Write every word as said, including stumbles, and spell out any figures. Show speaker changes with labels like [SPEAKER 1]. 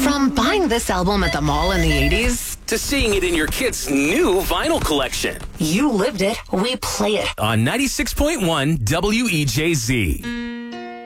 [SPEAKER 1] From buying this album at the mall in the eighties
[SPEAKER 2] to seeing it in your kid's new vinyl collection.
[SPEAKER 1] You lived it. We play it.
[SPEAKER 2] On ninety-six point one W E J Z.